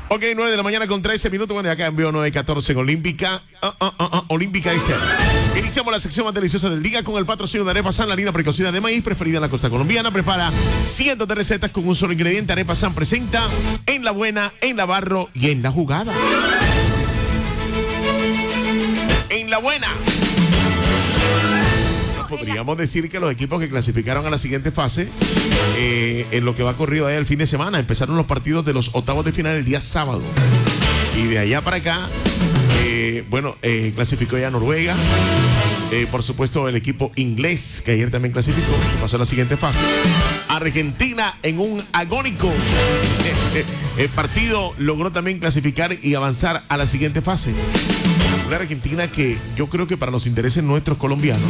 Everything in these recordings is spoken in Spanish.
Ok, 9 de la mañana con 13 minutos. Bueno, ya cambió 9:14 en Olímpica. Olímpica Esther. Iniciamos la sección más deliciosa del día con el patrocinio de Arepa San, la harina precocida de maíz preferida en la costa colombiana. Prepara cientos de recetas con un solo ingrediente. Arepa San presenta en la buena, en la barro y en la jugada. En la buena. Podríamos decir que los equipos que clasificaron a la siguiente fase, en lo que va corrido ahí el fin de semana, empezaron los partidos de los octavos de final el día sábado. Y de allá para acá, clasificó ya Noruega. Por supuesto, el equipo inglés, que ayer también clasificó, pasó a la siguiente fase. Argentina, en un agónico partido, logró también clasificar y avanzar a la siguiente fase. Una Argentina que yo creo que para los intereses nuestros colombianos,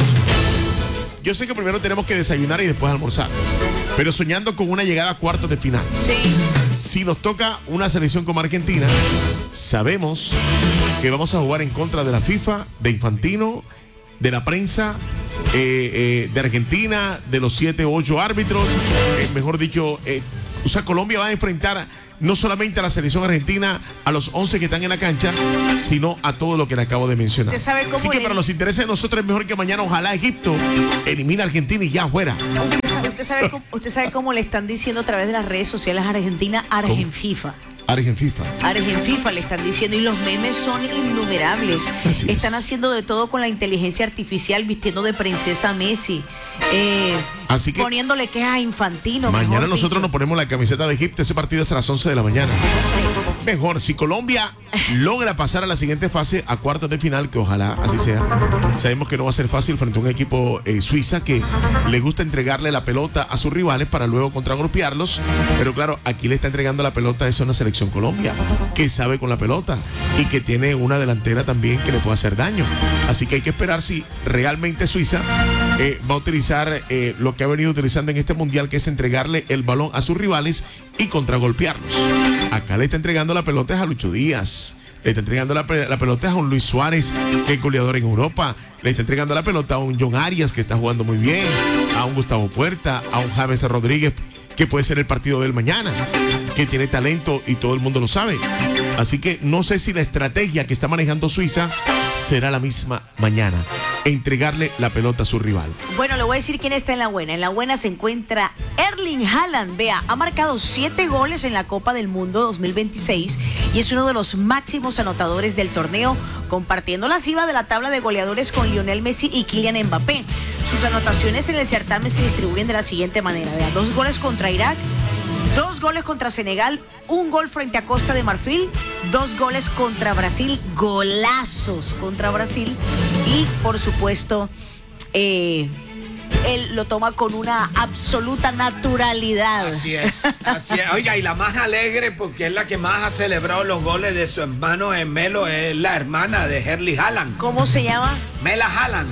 yo sé que primero tenemos que desayunar y después almorzar, pero soñando con una llegada a cuartos de final. Sí. Si nos toca una selección como Argentina, sabemos que vamos a jugar en contra de la FIFA, de Infantino, de la prensa, de Argentina, de los 7 o 8 árbitros. Mejor dicho, Colombia va a enfrentar no solamente a la selección argentina, a los 11 que están en la cancha, sino a todo lo que le acabo de mencionar. ¿Usted sabe cómo Así que para los intereses de nosotros es mejor que mañana, ojalá Egipto elimine a Argentina y ya fuera. ¿Usted sabe cómo le están diciendo a través de las redes sociales a Argentina? Argenfifa. Argenfifa le están diciendo, y los memes son innumerables. Están haciendo de todo con la inteligencia artificial, vistiendo de princesa Messi, así que poniéndole quejas a Infantino. Mañana nosotros nos ponemos la camiseta de Egipto. Ese partido es a las 11 de la mañana. Mejor, si Colombia logra pasar a la siguiente fase, a cuartos de final, que ojalá así sea. Sabemos que no va a ser fácil frente a un equipo Suiza que le gusta entregarle la pelota a sus rivales para luego contragolpearlos. Pero claro, aquí le está entregando la pelota a una selección Colombia que sabe con la pelota y que tiene una delantera también que le puede hacer daño. Así que hay que esperar si realmente Suiza va a utilizar lo que ha venido utilizando en este mundial, que es entregarle el balón a sus rivales y contragolpearlos. Acá le está entregando la pelota a Lucho Díaz, le está entregando la pelota a un Luis Suárez, que es goleador en Europa, le está entregando la pelota a un John Arias, que está jugando muy bien, a un Gustavo Puerta, a un James Rodríguez, que puede ser el partido del mañana, que tiene talento y todo el mundo lo sabe. Así que no sé si la estrategia que está manejando Suiza será la misma mañana, entregarle la pelota a su rival. Bueno, le voy a decir quién está en la buena. En la buena se encuentra Erling Haaland. Vea, ha marcado 7 goles en la Copa del Mundo 2026 y es uno de los máximos anotadores del torneo, compartiendo la cima de la tabla de goleadores con Lionel Messi y Kylian Mbappé. Sus anotaciones en el certamen se distribuyen de la siguiente manera. Vea, 2 goles contra Irak, 2 goles contra Senegal, 1 gol frente a Costa de Marfil, 2 goles contra Brasil, golazos contra Brasil, y por supuesto él lo toma con una absoluta naturalidad. Así es. Oiga, y la más alegre, porque es la que más ha celebrado los goles de su hermano gemelo, es la hermana de Erling Haaland. ¿Cómo se llama? Mela Haaland.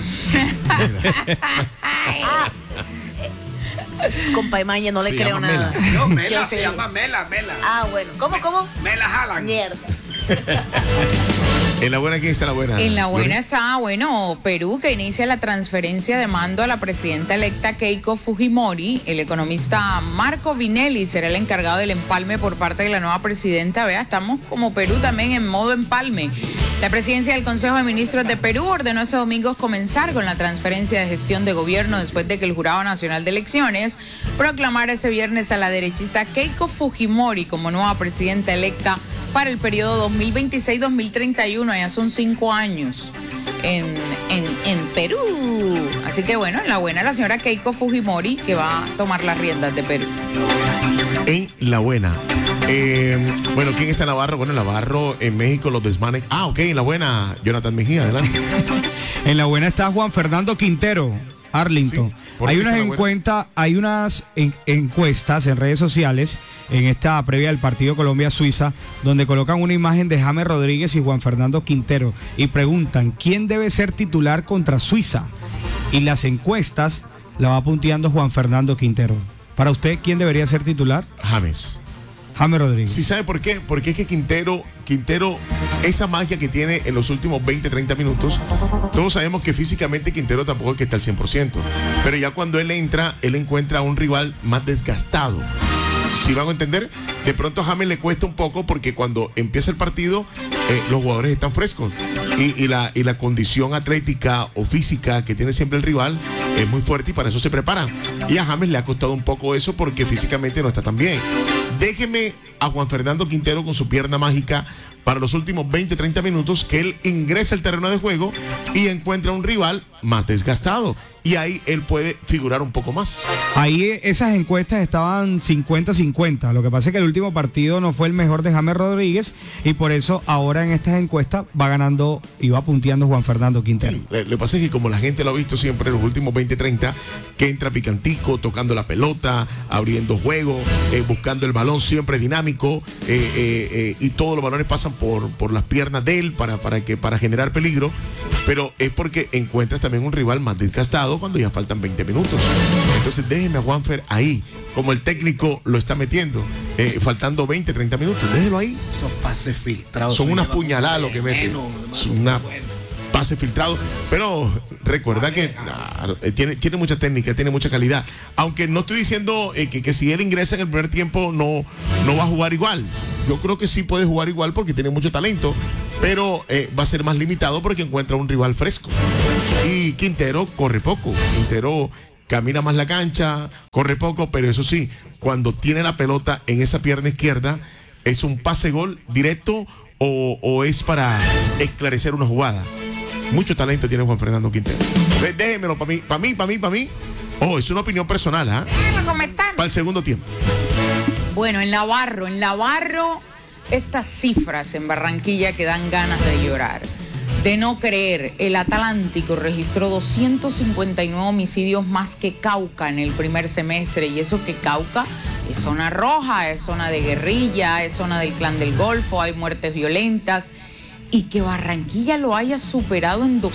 Compa Imaña, no le creo nada. No, Mela, se llama Mela. Ah, bueno. ¿Cómo? Mela Haaland. Mierda. ¿En la buena quién está la buena? En la buena está, Perú, que inicia la transferencia de mando a la presidenta electa Keiko Fujimori. El economista Marco Vinelli será el encargado del empalme por parte de la nueva presidenta. Vea, estamos como Perú también en modo empalme. La presidencia del Consejo de Ministros de Perú ordenó este domingo comenzar con la transferencia de gestión de gobierno después de que el Jurado Nacional de Elecciones proclamara ese viernes a la derechista Keiko Fujimori como nueva presidenta electa para el periodo 2026-2031, ya son 5 años en Perú. Así que bueno, en la buena la señora Keiko Fujimori, que va a tomar las riendas de Perú. En la buena. ¿Quién está en Navarro? Bueno, en Navarro, en México, los desmanes. En la buena, Jonathan Mejía, adelante. En la buena está Juan Fernando Quintero, Arlington. Sí, hay unas encuestas en redes sociales en esta previa del partido Colombia-Suiza, donde colocan una imagen de James Rodríguez y Juan Fernando Quintero y preguntan quién debe ser titular contra Suiza. Y las encuestas la va punteando Juan Fernando Quintero. Para usted, ¿quién debería ser titular? James Rodríguez. ¿Sí sabe por qué? Porque es que Quintero, esa magia que tiene en los últimos 20, 30 minutos, todos sabemos que físicamente Quintero tampoco es que está al 100%, pero ya cuando él entra, él encuentra a un rival más desgastado. ¿Sí van a entender? De pronto a James le cuesta un poco porque cuando empieza el partido los jugadores están frescos y la condición atlética o física que tiene siempre el rival es muy fuerte y para eso se preparan. Y a James le ha costado un poco eso porque físicamente no está tan bien. Déjeme a Juan Fernando Quintero con su pierna mágica para los últimos 20, 30 minutos, que él ingresa al terreno de juego y encuentra un rival más desgastado. Y ahí él puede figurar un poco más. Ahí esas encuestas estaban 50-50. Lo que pasa es que el último partido no fue el mejor de James Rodríguez y por eso ahora en estas encuestas va ganando y va punteando Juan Fernando Quintero. Sí, lo que pasa es que como la gente lo ha visto siempre en los últimos 20-30, que entra picantico, tocando la pelota, abriendo juego, buscando el balón, siempre dinámico, y todos los balones pasan por las piernas de él para generar peligro, pero es porque encuentras también un rival más desgastado cuando ya faltan 20 minutos. Entonces déjeme a Juanfer ahí, como el técnico lo está metiendo, faltando 20, 30 minutos, déjelo ahí. Esos pases filtrados son unas puñaladas lo que mete. Son una pase filtrado, pero recuerda que tiene mucha técnica, tiene mucha calidad. Aunque no estoy diciendo que si él ingresa en el primer tiempo no va a jugar igual. Yo creo que sí puede jugar igual porque tiene mucho talento, pero va a ser más limitado porque encuentra un rival fresco. Y Quintero corre poco, Quintero camina más la cancha, corre poco, pero eso sí, cuando tiene la pelota en esa pierna izquierda, ¿es un pase gol directo o es para esclarecer una jugada? Mucho talento tiene Juan Fernando Quintero. Déjenmelo para mí. Oh, es una opinión personal, ¿ah? Para el segundo tiempo. Bueno, en Navarro, estas cifras en Barranquilla que dan ganas de llorar. De no creer, el Atlántico registró 259 homicidios más que Cauca en el primer semestre. Y eso que Cauca es zona roja, es zona de guerrilla, es zona del Clan del Golfo, hay muertes violentas. Y que Barranquilla lo haya superado en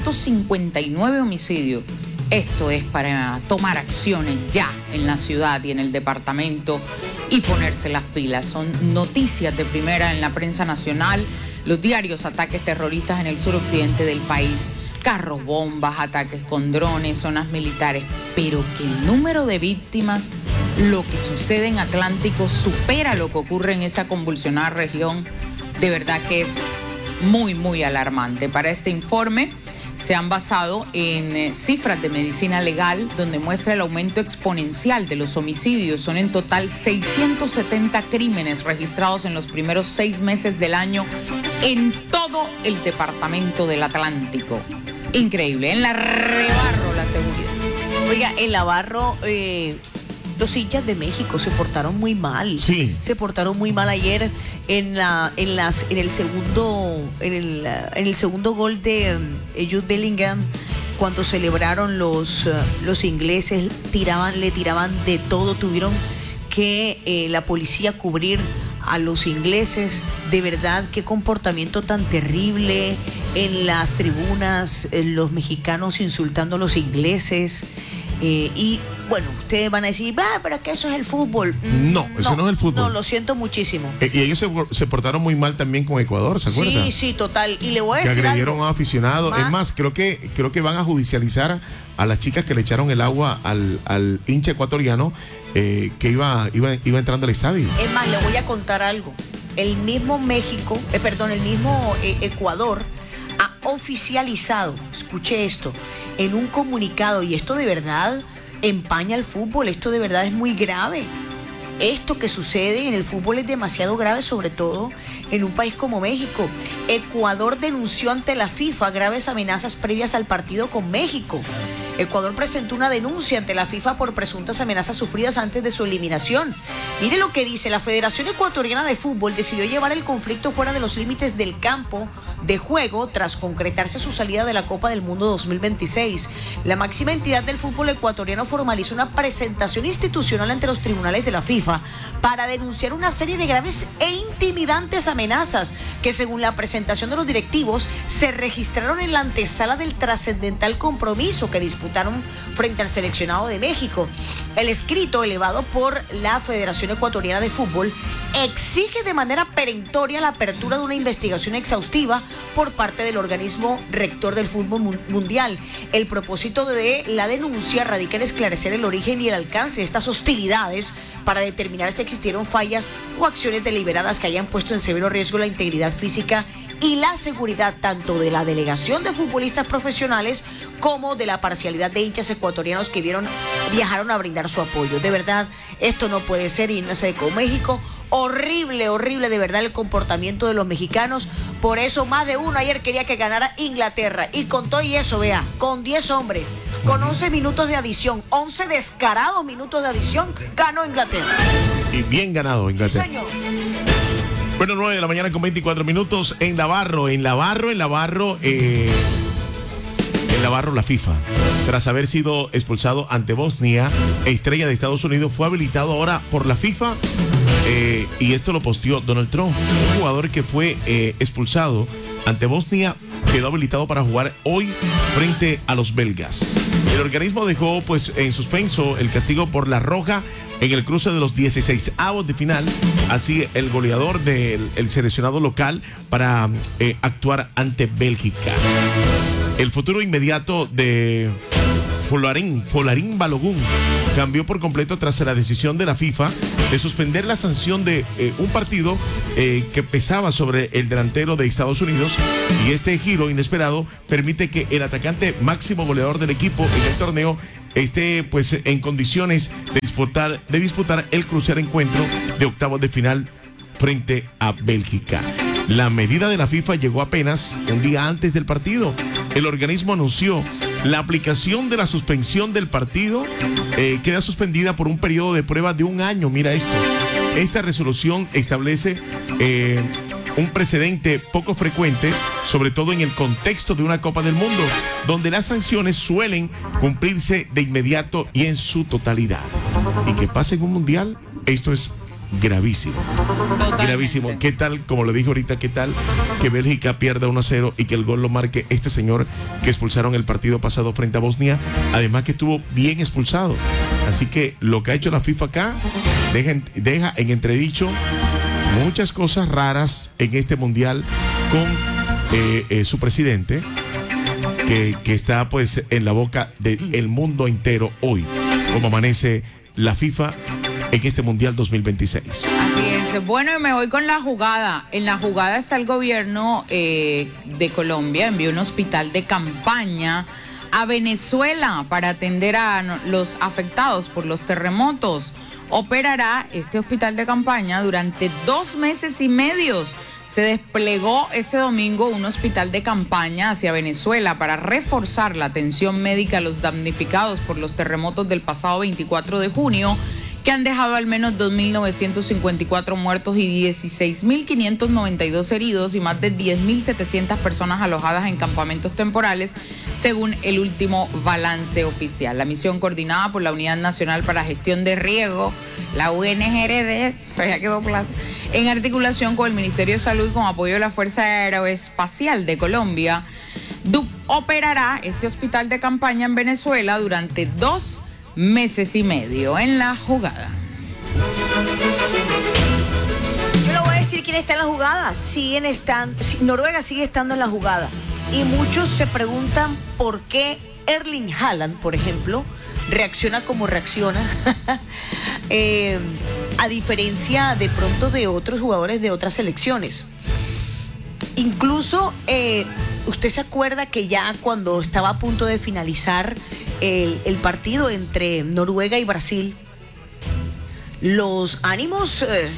259 homicidios. Esto es para tomar acciones ya en la ciudad y en el departamento y ponerse las pilas. Son noticias de primera en la prensa nacional, los diarios ataques terroristas en el suroccidente del país, carros bombas, ataques con drones, zonas militares, pero que el número de víctimas, lo que sucede en Atlántico, supera lo que ocurre en esa convulsionada región, de verdad que es muy, muy alarmante. Para este informe se han basado en cifras de medicina legal donde muestra el aumento exponencial de los homicidios. Son en total 670 crímenes registrados en los primeros 6 meses del año en todo el departamento del Atlántico. Increíble. En la Rebarro la seguridad. Oiga, en la Barro los hinchas de México se portaron muy mal. Sí. Se portaron muy mal ayer en el segundo gol de Jude Bellingham, cuando celebraron los ingleses, le tiraban de todo, tuvieron que la policía cubrir a los ingleses. De verdad, qué comportamiento tan terrible en las tribunas, los mexicanos insultando a los ingleses. Y bueno, ustedes van a decir, pero que eso es el fútbol. No, eso no es el fútbol. No, lo siento muchísimo. Y ellos se portaron muy mal también con Ecuador, ¿se acuerdan? Sí, total. Y le voy a decir que agredieron algo. A aficionados. Es más, creo que van a judicializar a las chicas que le echaron el agua al hincha ecuatoriano que iba entrando al estadio. Es más, le voy a contar algo. El mismo Ecuador ha oficializado, escuche esto, en un comunicado, y esto de verdad empaña el fútbol, esto de verdad es muy grave. Esto que sucede en el fútbol es demasiado grave, sobre todo en un país como México. Ecuador denunció ante la FIFA graves amenazas previas al partido con México. Ecuador presentó una denuncia ante la FIFA por presuntas amenazas sufridas antes de su eliminación. Mire lo que dice: la Federación Ecuatoriana de Fútbol decidió llevar el conflicto fuera de los límites del campo de juego tras concretarse su salida de la Copa del Mundo 2026. La máxima entidad del fútbol ecuatoriano formalizó una presentación institucional ante los tribunales de la FIFA para denunciar una serie de graves e intimidantes amenazas que, según la presentación de los directivos, se registraron en la antesala del trascendental compromiso que disputaron frente al seleccionado de México. El escrito elevado por la Federación Ecuatoriana de Fútbol exige de manera perentoria la apertura de una investigación exhaustiva por parte del organismo rector del fútbol mundial. El propósito de la denuncia radica en esclarecer el origen y el alcance de estas hostilidades para determinar si existieron fallas o acciones deliberadas que hayan puesto en severo riesgo la integridad física y la seguridad tanto de la delegación de futbolistas profesionales como de la parcialidad de hinchas ecuatorianos que viajaron a brindar su apoyo. De verdad, esto no puede ser, y no sé, con México, horrible, horrible de verdad el comportamiento de los mexicanos. Por eso más de uno ayer quería que ganara Inglaterra, y con todo y eso, vea, con 10 hombres, con 11 minutos de adición, 11 descarados minutos de adición, ganó Inglaterra. Y bien ganado Inglaterra. Sí, señor. Bueno, 9 de la mañana con 24 minutos en Navarro, la FIFA, tras haber sido expulsado ante Bosnia, estrella de Estados Unidos, fue habilitado ahora por la FIFA, y esto lo posteó Donald Trump. Un jugador que fue expulsado ante Bosnia quedó habilitado para jugar hoy frente a los belgas. El organismo dejó pues en suspenso el castigo por la roja en el cruce de los 16avos de final, así el goleador del seleccionado local para actuar ante Bélgica. El futuro inmediato de Folarín Balogun cambió por completo tras la decisión de la FIFA de suspender la sanción de un partido que pesaba sobre el delantero de Estados Unidos, y este giro inesperado permite que el atacante máximo goleador del equipo en el torneo esté pues en condiciones de disputar el crucial encuentro de octavos de final frente a Bélgica. La medida de la FIFA llegó apenas un día antes del partido. El organismo anunció la aplicación de la suspensión del partido, queda suspendida por un periodo de prueba de 1 año. Mira esto. Esta resolución establece un precedente poco frecuente, sobre todo en el contexto de una Copa del Mundo, donde las sanciones suelen cumplirse de inmediato y en su totalidad. Y que pase en un mundial, esto es gravísimo. Totalmente. Gravísimo. ¿Qué tal, como le dije ahorita, qué tal que Bélgica pierda 1-0 y que el gol lo marque este señor que expulsaron el partido pasado frente a Bosnia? Además que estuvo bien expulsado. Así que lo que ha hecho la FIFA acá deja en entredicho muchas cosas raras en este mundial con su presidente, que está pues en la boca del mundo entero hoy, como amanece la FIFA en este Mundial 2026. Así es. Bueno, y me voy con la jugada. En la jugada está el gobierno de Colombia, envió un hospital de campaña a Venezuela para atender a los afectados por los terremotos. Operará este hospital de campaña durante 2 meses y medio. Se desplegó este domingo un hospital de campaña hacia Venezuela para reforzar la atención médica a los damnificados por los terremotos del pasado 24 de junio, que han dejado al menos 2.954 muertos y 16.592 heridos y más de 10.700 personas alojadas en campamentos temporales, según el último balance oficial. La misión, coordinada por la Unidad Nacional para Gestión de Riesgo, la UNGRD, pues ya quedó plata, en articulación con el Ministerio de Salud y con apoyo de la Fuerza Aeroespacial de Colombia, operará este hospital de campaña en Venezuela durante 2 meses y medio. En la jugada. Yo le voy a decir quién está en la jugada. Noruega sigue estando en la jugada. Y muchos se preguntan por qué Erling Haaland, por ejemplo, reacciona como reacciona, a diferencia de pronto de otros jugadores de otras selecciones. Incluso, usted se acuerda que ya cuando estaba a punto de finalizar el partido entre Noruega y Brasil, los ánimos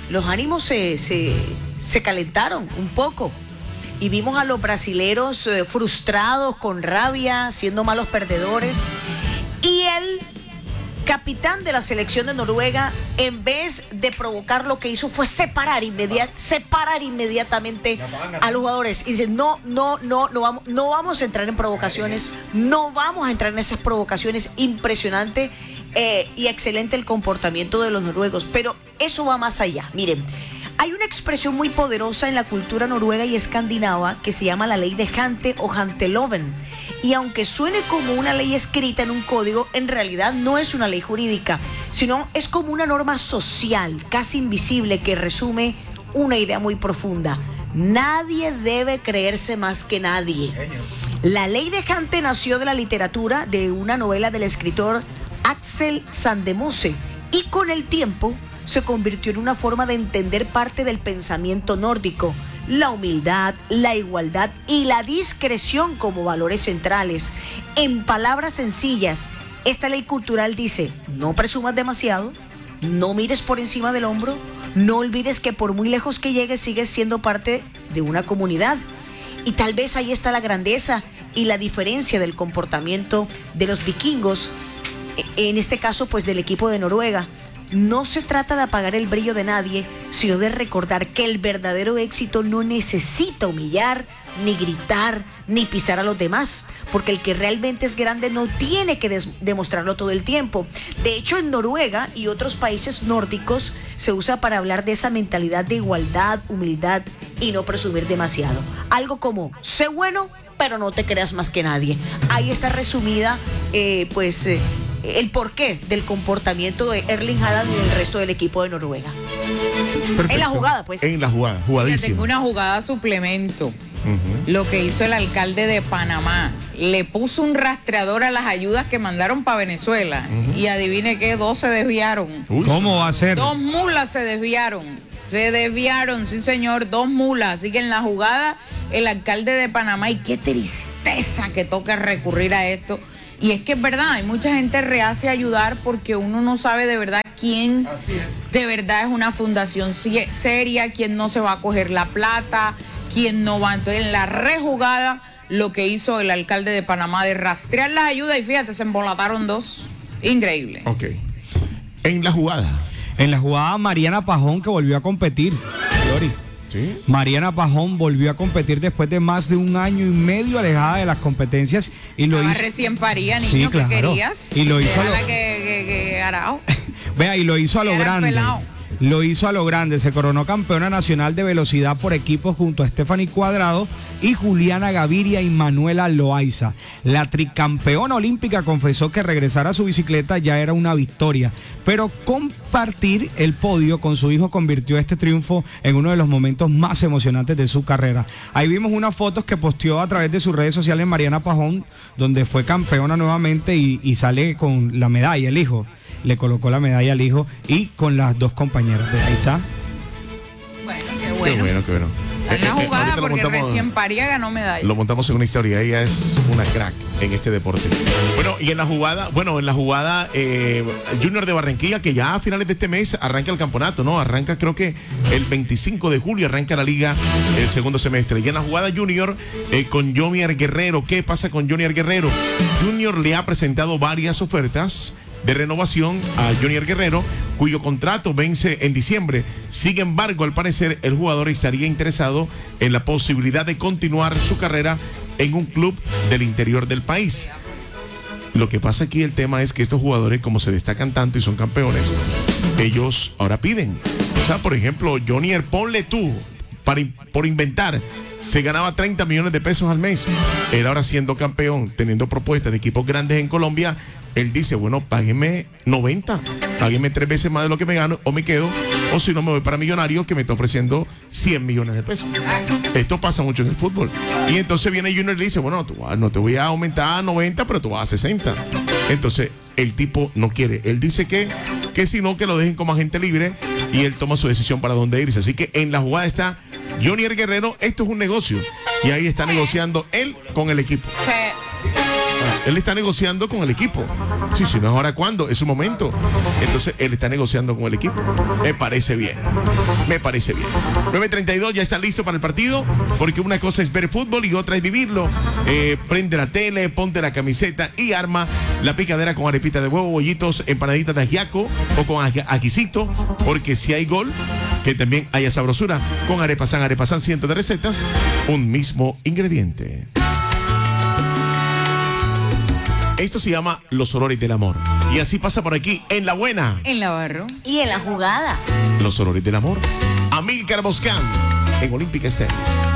se calentaron un poco y vimos a los brasileros frustrados, con rabia, siendo malos perdedores, y el capitán de la selección de Noruega, en vez de provocar, lo que hizo fue separar inmediatamente a los jugadores y dice, no vamos a entrar en provocaciones, no vamos a entrar en esas provocaciones. Impresionante y excelente el comportamiento de los noruegos, pero eso va más allá. Miren, hay una expresión muy poderosa en la cultura noruega y escandinava que se llama la ley de Jante o Janteloven. Y aunque suene como una ley escrita en un código, en realidad no es una ley jurídica, sino es como una norma social, casi invisible, que resume una idea muy profunda. Nadie debe creerse más que nadie. La ley dejante nació de la literatura, de una novela del escritor Axel Sandemose, y con el tiempo se convirtió en una forma de entender parte del pensamiento nórdico, la humildad, la igualdad y la discreción como valores centrales. En palabras sencillas, esta ley cultural dice: no presumas demasiado, no mires por encima del hombro, no olvides que por muy lejos que llegues sigues siendo parte de una comunidad. Y tal vez ahí está la grandeza y la diferencia del comportamiento de los vikingos, en este caso pues del equipo de Noruega. No se trata de apagar el brillo de nadie, sino de recordar que el verdadero éxito no necesita humillar, ni gritar, ni pisar a los demás, porque el que realmente es grande no tiene que demostrarlo todo el tiempo. De hecho, en Noruega y otros países nórdicos se usa para hablar de esa mentalidad de igualdad, humildad y no presumir demasiado. Algo como: sé bueno, pero no te creas más que nadie. Ahí está resumida, el porqué del comportamiento de Erling Haaland y del resto del equipo de Noruega. Perfecto. En la jugada, pues. En la jugada, jugadísimo. Tengo una jugada suplemento. Lo que hizo el alcalde de Panamá, le puso un rastreador a las ayudas que mandaron para Venezuela. Y adivine qué, 2 se desviaron. Uy, ¿Cómo va a ser? 2 mulas se desviaron. Se desviaron, sí señor, 2 mulas. Así que en la jugada, el alcalde de Panamá, y qué tristeza que toca recurrir a esto. Y es que es verdad, hay mucha gente reacia a ayudar porque uno no sabe de verdad quién de verdad es una fundación seria, quién no se va a coger la plata, quién no va. Entonces, en la rejugada, lo que hizo el alcalde de Panamá de rastrear las ayudas, y fíjate, se embolataron 2. Increíble. Ok. En la jugada. En la jugada, Mariana Pajón, que volvió a competir. Lori. ¿Sí? Mariana Pajón volvió a competir después de más de 1 año y medio alejada de las competencias y lo hizo recién paría, niño, sí, claro. ¿Qué querías? Y lo hizo Vea, y lo hizo a lo grande. Pelado. Lo hizo a lo grande, se coronó campeona nacional de velocidad por equipos junto a Stephanie Cuadrado y Juliana Gaviria y Manuela Loaiza. La tricampeona olímpica confesó que regresar a su bicicleta ya era una victoria, pero compartir el podio con su hijo convirtió este triunfo en uno de los momentos más emocionantes de su carrera. Ahí vimos unas fotos que posteó a través de sus redes sociales Mariana Pajón, donde fue campeona nuevamente y sale con la medalla, el hijo. Le colocó la medalla al hijo y con las 2 compañeras. Ahí está. Bueno, qué bueno. Qué bueno. En la jugada, ahorita porque recién paría ganó medalla. Lo montamos en una historia. Ella es una crack en este deporte. Bueno, y en la jugada, Junior de Barranquilla, que ya a finales de este mes arranca el campeonato, ¿no? Arranca, creo que el 25 de julio arranca la liga el segundo semestre. Y en la jugada Junior con Jonier Guerrero. ¿Qué pasa con Jonier Guerrero? Junior le ha presentado varias ofertas de renovación a Jonier Guerrero, cuyo contrato vence en diciembre. Sin embargo, al parecer, el jugador estaría interesado en la posibilidad de continuar su carrera en un club del interior del país. Lo que pasa aquí, el tema es que estos jugadores, como se destacan tanto y son campeones, ellos ahora piden. O sea, por ejemplo, Jonier, ponle tú, por inventar, se ganaba 30 millones de pesos al mes. Él ahora, siendo campeón, teniendo propuestas de equipos grandes en Colombia, él dice: bueno, págueme 90, págueme 3 veces más de lo que me gano, o me quedo, o si no me voy para Millonarios, que me está ofreciendo 100 millones de pesos. Esto pasa mucho en el fútbol. Y entonces viene Junior y le dice: bueno, no te voy a aumentar a 90, pero tú vas a 60. Entonces el tipo no quiere. Él dice que si no, que lo dejen como agente libre, y él toma su decisión para dónde irse. Así que en la jugada está Jonier Guerrero. Esto es un negocio, y ahí está negociando él con el equipo. Él está negociando con el equipo. Sí, si no es ahora, ¿cuándo? Es su momento. Entonces, él está negociando con el equipo. Me parece bien. 9:32, ya está listo para el partido, porque una cosa es ver fútbol y otra es vivirlo. Prende la tele, ponte la camiseta y arma la picadera con arepita de huevo, bollitos, empanaditas de ajiaco o con ajicito, porque si hay gol, que también haya sabrosura. Con Arepasan, cientos de recetas, un mismo ingrediente. Esto se llama Los Olores del Amor. Y así pasa por aquí, en La Buena. En la barro. Y en la jugada. Los Olores del Amor. Amílcar Boscán, en Olímpica Estéreo.